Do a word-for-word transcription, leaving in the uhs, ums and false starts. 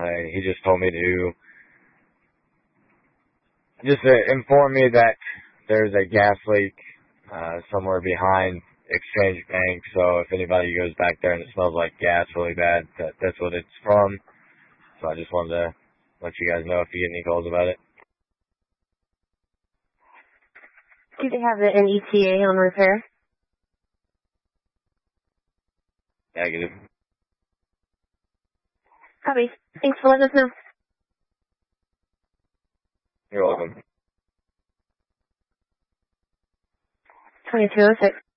Uh, he just told me to just uh, inform me that there's a gas leak uh, somewhere behind Exchange Bank. So if anybody goes back there and it smells like gas really bad, that, that's what it's from. So I just wanted to let you guys know if you get any calls about it. Do they have an E T A on repair? Negative. Copy. Thanks for letting us know. You're welcome. twenty-two oh six.